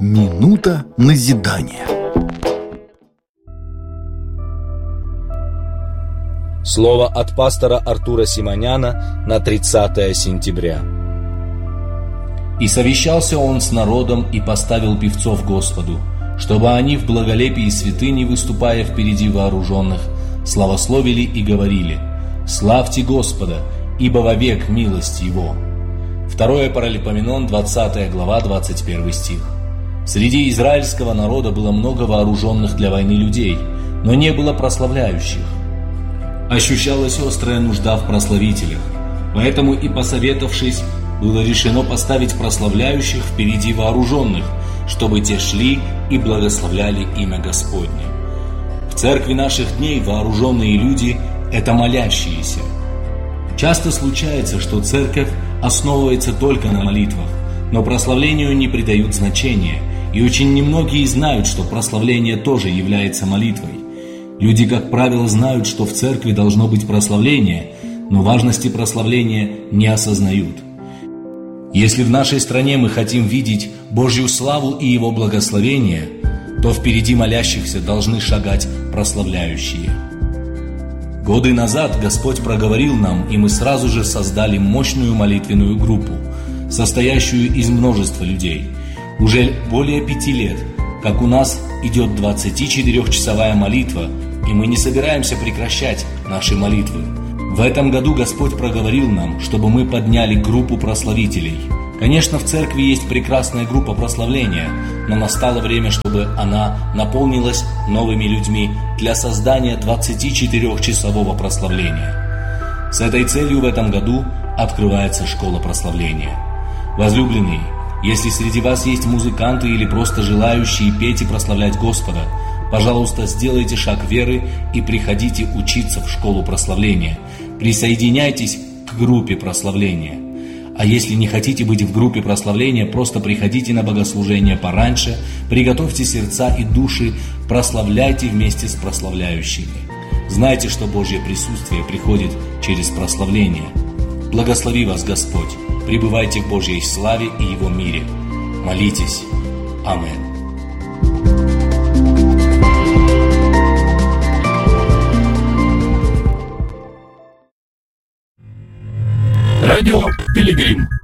Минута назидания. Слово от пастора Артура Симоняна на 30 сентября. «И совещался он с народом и поставил певцов Господу, чтобы они в благолепии святыни, выступая впереди вооруженных, славословили и говорили: славьте Господа, ибо вовек милость Его». 2 Паралипоменон, 20 глава, 21 стих. Среди израильского народа было много вооруженных для войны людей, но не было прославляющих. Ощущалась острая нужда в прославителях, поэтому и посоветовавшись, было решено поставить прославляющих впереди вооруженных, чтобы те шли и благословляли имя Господне. В церкви наших дней вооруженные люди – это молящиеся. Часто случается, что церковь основывается только на молитвах, но прославлению не придают значения, и очень немногие знают, что прославление тоже является молитвой. Люди, как правило, знают, что в церкви должно быть прославление, но важности прославления не осознают. Если в нашей стране мы хотим видеть Божью славу и Его благословение, то впереди молящихся должны шагать прославляющие. Годы назад Господь проговорил нам, и мы сразу же создали мощную молитвенную группу, состоящую из множества людей. Уже более 5 лет, как у нас идет 24-часовая молитва, и мы не собираемся прекращать наши молитвы. В этом году Господь проговорил нам, чтобы мы подняли группу прославителей. Конечно, в церкви есть прекрасная группа прославления, но настало время, чтобы она наполнилась новыми людьми для создания 24-часового прославления. С этой целью в этом году открывается школа прославления. Возлюбленные, если среди вас есть музыканты или просто желающие петь и прославлять Господа, пожалуйста, сделайте шаг веры и приходите учиться в школу прославления. Присоединяйтесь к группе прославления. А если не хотите быть в группе прославления, просто приходите на богослужение пораньше, приготовьте сердца и души, прославляйте вместе с прославляющими. Знайте, что Божье присутствие приходит через прославление. Благослови вас Господь, пребывайте в Божьей славе и Его мире. Молитесь. Аминь.